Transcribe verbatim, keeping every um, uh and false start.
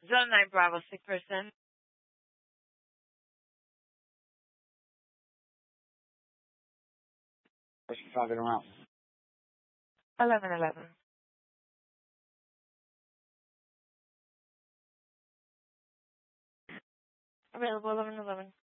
Zone nine Bravo, sick person. What's she talking around? eleven eleven. Available eleven eleven.